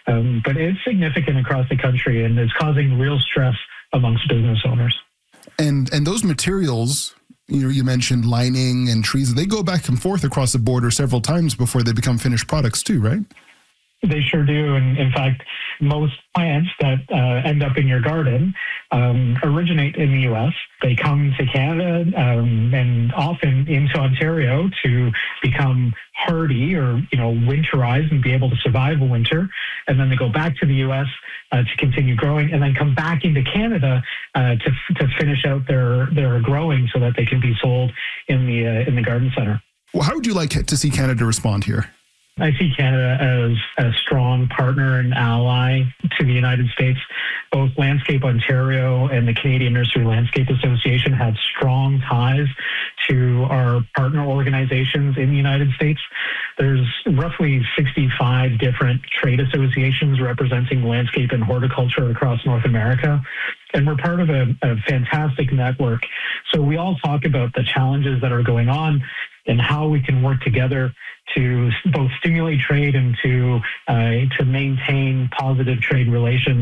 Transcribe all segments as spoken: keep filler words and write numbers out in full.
Um, but it's significant across the country, and it's causing real stress amongst business owners. And and those materials, you know, you mentioned lining and trees, they go back and forth across the border several times before they become finished products too, right? They sure do. And in fact, most plants that uh, end up in your garden um, originate in the U S. They come to Canada um, and often into Ontario to become hardy or, you know, winterize and be able to survive a winter. And then they go back to the U S uh, to continue growing, and then come back into Canada uh, to to finish out their their growing so that they can be sold in the uh, in the garden center. Well, how would you like to see Canada respond here? I see Canada as a strong partner and ally to the United States. Both Landscape Ontario and the Canadian Nursery Landscape Association have strong ties to our partner organizations in the United States. There's roughly sixty-five different trade associations representing landscape and horticulture across North America. And we're part of a, a fantastic network. So we all talk about the challenges that are going on and how we can work together to both stimulate trade and to uh, to maintain positive trade relations.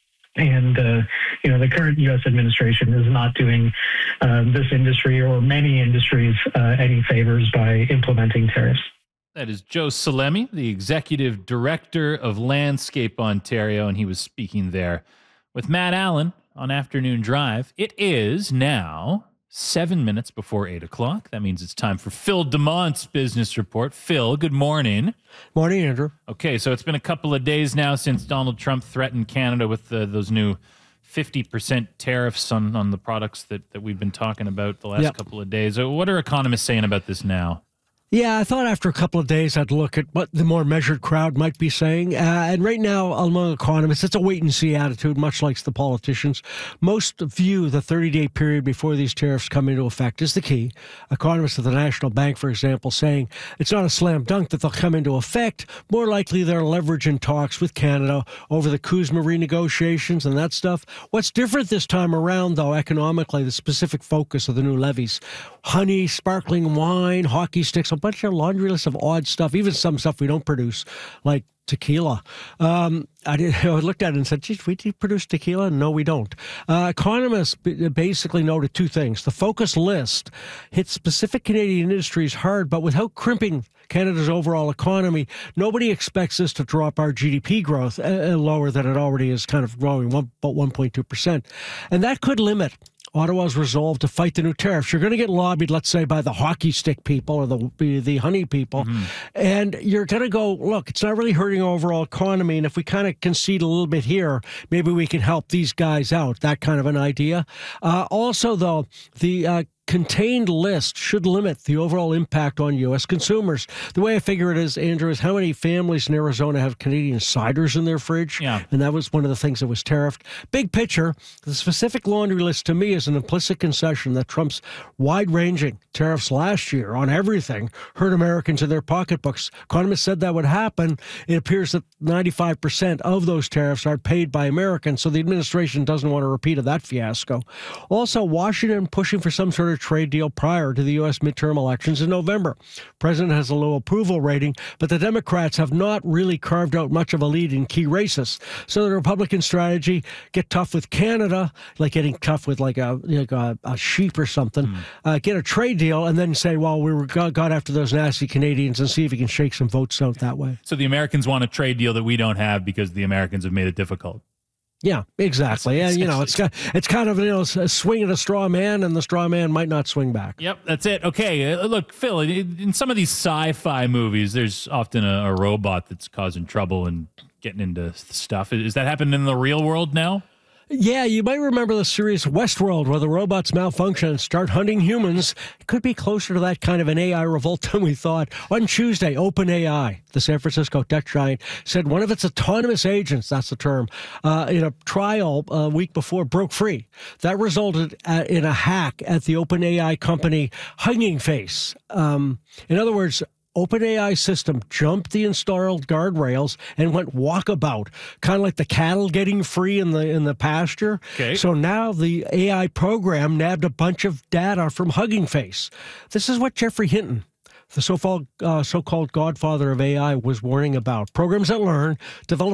And, uh, you know, the current U S administration is not doing uh, this industry or many industries uh, any favors by implementing tariffs. That is Joe Salemi, the Executive Director of Landscape Ontario, and he was speaking there with Matt Allen on Afternoon Drive. It is now seven minutes before eight o'clock. That means it's time for Phil DeMont's Business Report. Phil, good morning. Morning, Andrew. Okay, so it's been a couple of days now since Donald Trump threatened Canada with the, those new fifty percent tariffs on, on the products that, that we've been talking about the last yep. couple of days. What are economists saying about this now? Yeah, I thought after a couple of days I'd look at what the more measured crowd might be saying. Uh, and right now, among economists, it's a wait-and-see attitude, much like the politicians. Most view the thirty-day period before these tariffs come into effect is the key. Economists at the National Bank, for example, saying it's not a slam dunk that they'll come into effect. More likely they're leveraging talks with Canada over the CUSMA renegotiations and that stuff. What's different this time around, though, economically, the specific focus of the new levies. Honey, sparkling wine, hockey sticks, a bunch of laundry list of odd stuff, even some stuff we don't produce, like tequila. Um, I, did, I looked at it and said, geez, we do produce tequila? No, we don't. Uh, economists b- basically noted two things. The focus list hits specific Canadian industries hard, but without crimping Canada's overall economy, nobody expects this to drop our G D P growth uh, lower than it already is kind of growing, one, about one point two percent. And that could limit Ottawa's resolve to fight the new tariffs. You're going to get lobbied, let's say, by the hockey stick people or the the honey people, mm-hmm. and you're going to go, look, it's not really hurting our overall economy, and if we kind of concede a little bit here, maybe we can help these guys out, that kind of an idea. Uh, also, though, the uh, contained list should limit the overall impact on U S consumers. The way I figure it is, Andrew, is how many families in Arizona have Canadian ciders in their fridge? Yeah. And that was one of the things that was tariffed. Big picture, the specific laundry list to me is an implicit concession that Trump's wide-ranging tariffs last year on everything hurt Americans in their pocketbooks. Economists said that would happen. It appears that ninety-five percent of those tariffs are paid by Americans, so the administration doesn't want a repeat of that fiasco. Also, Washington pushing for some sort of trade deal prior to the U S midterm elections in November. President has a low approval rating, but the Democrats have not really carved out much of a lead in key races. So the Republican strategy, get tough with Canada, like getting tough with like a like a, a sheep or something, mm. uh, get a trade deal, and then say, well, we were got, got after those nasty Canadians and see if we can shake some votes out that way. So the Americans want a trade deal that we don't have because the Americans have made it difficult. Yeah, exactly. And, you know, it's it's kind of, you know, a swing at a straw man, and the straw man might not swing back. Yep, that's it. Okay, uh, look, Phil, in some of these sci-fi movies, there's often a, a robot that's causing trouble and getting into stuff. Is that happening in the real world now? Yeah, you might remember the series Westworld, where the robots malfunction and start hunting humans. It could be closer to that kind of an A I revolt than we thought. On Tuesday, OpenAI, the San Francisco tech giant, said one of its autonomous agents, that's the term, uh, in a trial a week before, broke free. That resulted at, in a hack at the OpenAI company Hugging Face. Um, in other words, OpenAI system jumped the installed guardrails and went walkabout, kind of like the cattle getting free in the in the pasture. Okay. So now the A I program nabbed a bunch of data from Hugging Face. This is what Geoffrey Hinton, the so-called uh, so-called godfather of A I, was warning about. Programs that learn, develop